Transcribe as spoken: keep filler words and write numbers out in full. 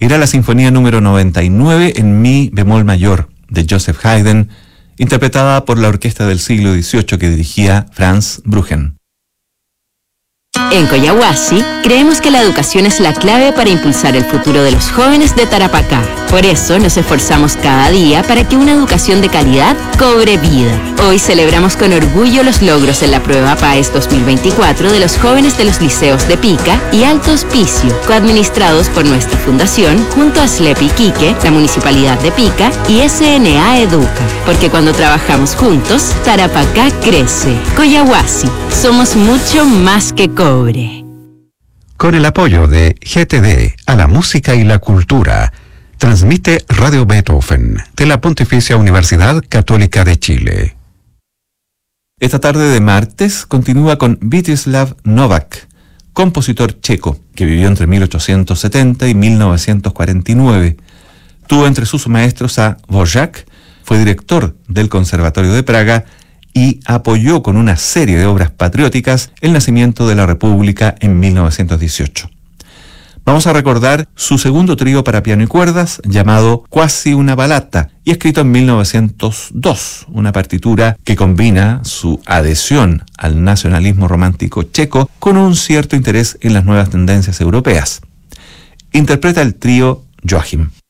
era la sinfonía número noventa y nueve en mi bemol mayor de Joseph Haydn, interpretada por la orquesta del siglo dieciocho que dirigía Franz Bruggen. En Coyahuasi, creemos que la educación es la clave para impulsar el futuro de los jóvenes de Tarapacá. Por eso nos esforzamos cada día para que una educación de calidad cobre vida. Hoy celebramos con orgullo los logros en la prueba PAES dos mil veinticuatro de los jóvenes de los liceos de Pica y Alto Hospicio, coadministrados por nuestra fundación junto a S L E P Iquique, la Municipalidad de Pica y S N A Educa. Porque cuando trabajamos juntos, Tarapacá crece. Coyahuasi, somos mucho más que cobre. Con el apoyo de G T D a la música y la cultura, transmite Radio Beethoven de la Pontificia Universidad Católica de Chile. Esta tarde de martes continúa con Vítězslav Novák, compositor checo que vivió entre mil ochocientos setenta y mil novecientos cuarenta y nueve. Tuvo entre sus maestros a Dvořák, fue director del Conservatorio de Praga y apoyó con una serie de obras patrióticas el nacimiento de la República en mil novecientos dieciocho. Vamos a recordar su segundo trío para piano y cuerdas, llamado Quasi una balata, y escrito en mil novecientos dos, una partitura que combina su adhesión al nacionalismo romántico checo con un cierto interés en las nuevas tendencias europeas. Interpreta el trío Joachim.